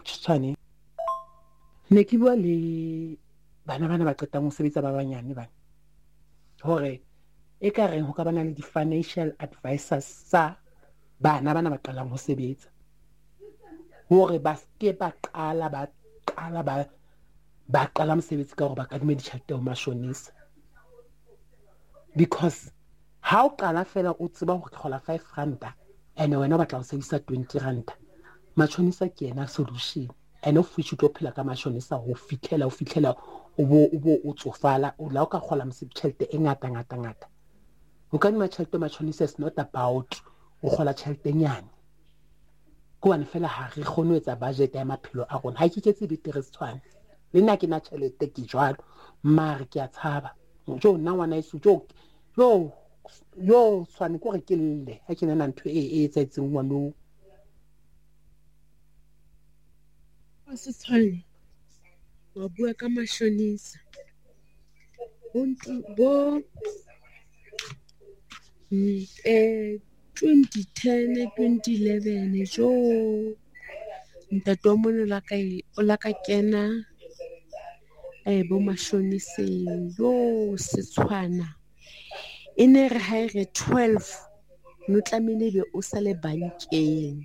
Tshwane ne ke bua le bana ba qetang ho sebetsa ba banyane bana hore e ka reng ho ka bana le di-financial advisors sa bana ba qalang ho sebetsa hore ba ske ba qala mosebetsi ka hore ba kadime ditjhelete ho mashonisa, because ha o qala fela o tseba hore ke kgola 5 ranta and wena o batla ho sebedisa 20 ranta, mashonisa ke yena solution and of which o tlo phela ka mashonisa ho fitlhela o bo o tsofala o la o ka kgola tjhelete e ngata. O kadima tjhelete mashonisa is not about o kgola tjhelete nyane ko bane fela ha re kgone ho etsa budget ya maphelo a rona. Ha ke ketse betere Tshwane le nna ke na tjhelete ke jwalo mare ke a tshaba jo nna ngwana isu yo Tshwane ko re ke lle ha ke nana ntho e etsetseng ngwanong se tshwane wa bua ka mashonisa bo 2010 2011 jo ntate wa mona o la ka kena bo mashoniseng yo Setswana e ne re ha re 12 no tlamehile be o sa le bankeng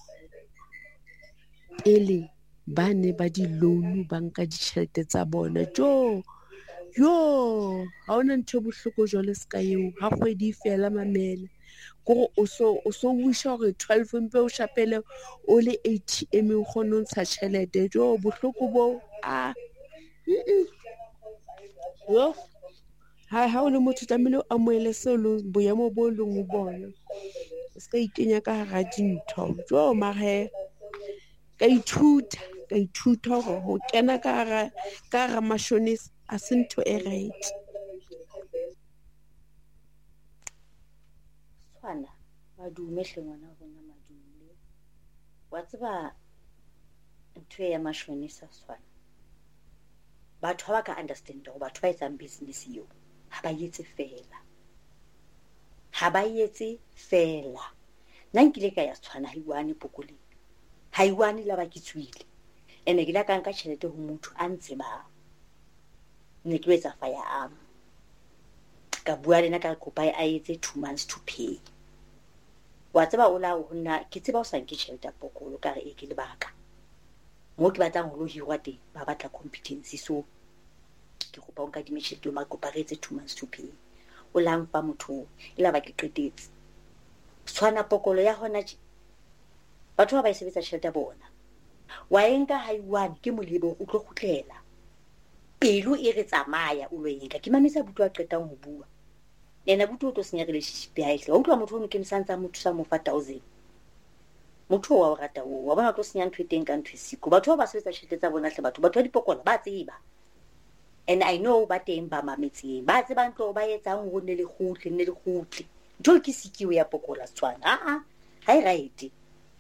pele ba ne ba di loan banka ditjhelete tsa bona jo ha ona ntho bohloko jwale ska eo ha kgwedi fela mamela gore o so wisha hore 12 mpe o shapele o le ATM o kgone ho ntsha tjhelete jo bohloko bo yo ha o le motho tlamehile o amohele seo le boemo bo leng ho bona o ska ikenya ka hara dintho jo mare ka ithuta hore ho kena ka hara mashonisa a se ntho e right. Tshwana madume hle ngwana rona madume wa tseba ntho ya mashonisa Tshwana batho ba ka understand hore batho ba etsang business eo ha ba yetse fela nna nkile ka ya Tshwana haiwane la ba ke tswile ene ke la ka nka tjhelete ho motho a ntseba ne ke etsa firearm ka bua lena ka kopa a etse 2 months to pay wa tseba o la ho nna ke tseba o sa nke tjhelete pokolo ka re e ke lebaka mo ke batlang ho lo hirwa teng ba batla competence so ke kopa o ka di tjhelete ma kopa re etse 2 months to pay o la mfa motho e la ba ke qetetse Tshwana pokolo ya hona batho ba ba sebetsa tjhelete bona wa enka haiwane ke molebo o tlo khutlela pelo e re tsamaya o lo enka ke mamisa butu a qetang ho bua nena butu o tlo senya relationship ya ile wa utlwa motho o no ke msantsa motho sa mo fa 1000 motho wa o rata wa bona o tlo senya ntho e teng ka ntho e siko batho ba sebetsa tjhelete tsa bona hle batho ba dipokola ba tseba and I know ba teng ba mametseng ba tseba ntlo ba etsang ho ne le khutle ntho ke sikiwe ya pokola Tshwana ha right.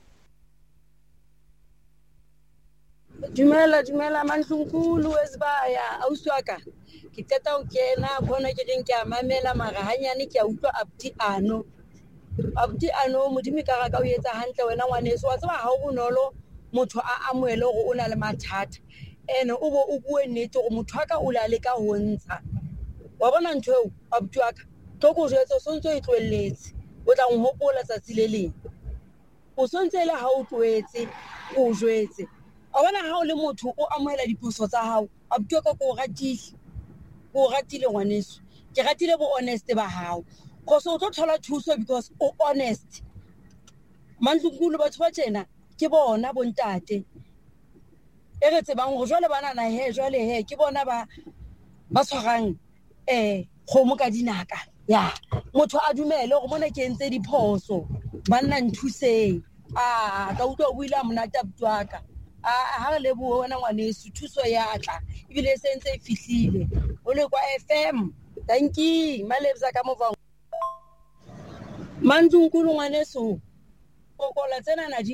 Dumela Manhlunkulu Wesibaya ausi wa ka ke qeta ho kena bona ke reng ke a mamela mara hanyane ke a utlwa abdi ano modimo ka ga ka o etsa hantle wena ngwaneso wa tseba ha o bonolo motho a amohele hore o na le mathata ene o bo o bue nnete gore motho aka o la le ka ho ntsha wa bona ntho eo abdi wa ka tlo jwetsa o sontso e tloelletse o tla nghopola tsatsi le leng o sontse le ha o tloetse o jwetse a bona ha o le motho o amohela dipuso tsa hao abdi wa ka ko ratile ngwaneso ke ratile bo honest ba hao go so tlo thola thuso because o honest Manhlunkulu batho ba tjena ke bona bontate e re tsebang go jwale bana na jwale ke bona ba tshwarang kgomo ka dinaka ya motho a dumele gore mona ke entse diphoso banna nthuseng ka utlwa o buile monate abdi wa ka ha re lebohe wena ngwaneso thuso ya tla ebile e sentse e fihlile o le kwa FM thank you malebza ka mova Manhlunkulu ngwaneso pokola tsena na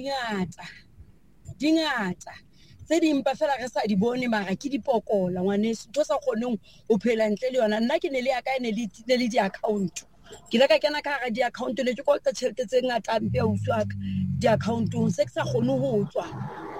dingata tse di mpa fela re sa di bone mara ke dipokola ngwaneso ntho sa kgoneng o phela ntle le yona nna ke ne le ya ka ne le di account ke la ka kena ka ga di account le ke kolta tšhelete tse ngata mpe a utswa ka di accountong se ke sa kgone ho tswa